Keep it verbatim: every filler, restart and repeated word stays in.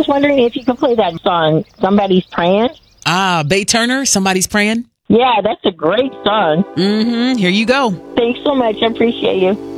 was wondering if you could play that song, Somebody's Praying. Ah, Bay Turner, Somebody's Praying. Yeah, that's a great song. Mm-hmm. Here you go. Thanks so much. I appreciate you.